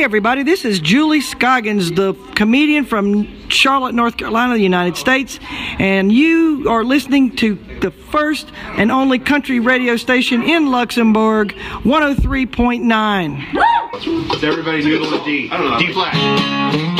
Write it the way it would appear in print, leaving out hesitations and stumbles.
everybody, this is Julie Scoggins, the comedian from Charlotte, North Carolina, the United States, and you are listening to the first and only country radio station in Luxembourg, 103.9. Everybody noodle a D. D flat.